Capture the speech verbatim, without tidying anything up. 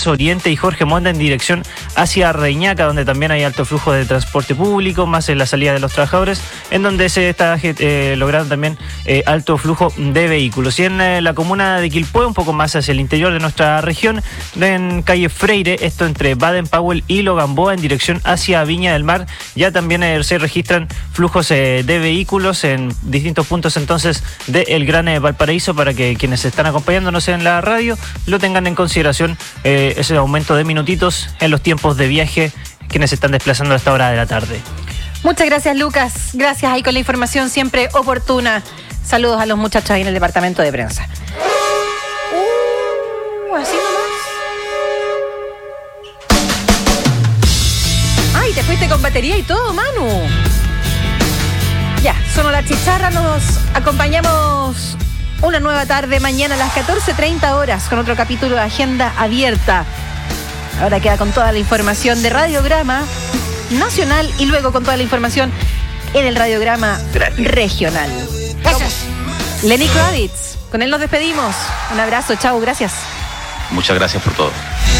Lorenzo Oriente y Jorge Monda en dirección hacia Reñaca, donde también hay alto flujo de transporte público, más en la salida de los trabajadores, en donde se está eh, logrando también eh, alto flujo de vehículos. Y en eh, la comuna de Quilpué, un poco más hacia el interior de nuestra región, en calle Freire, esto entre Baden-Powell y Logamboa, en dirección hacia Viña del Mar, ya también eh, se registran flujos eh, de vehículos en distintos puntos entonces del Gran eh, Valparaíso, para que quienes están acompañándonos en la radio lo tengan en consideración, eh, ese aumento de minutitos en los tiempos de viaje quienes se están desplazando a esta hora de la tarde. Muchas gracias, Lucas. Gracias ahí con la información siempre oportuna. Saludos a los muchachos ahí en el departamento de prensa. Uh, así nomás. Ay, te fuiste con batería y todo, Manu. Ya, sonó la chicharra, nos acompañamos una nueva tarde mañana a las catorce treinta horas con otro capítulo de Agenda Abierta. Ahora queda con toda la información de Radiograma Nacional y luego con toda la información en el Radiograma Regional. Gracias. Lenny Kravitz, con él nos despedimos. Un abrazo, chao, gracias. Muchas gracias por todo.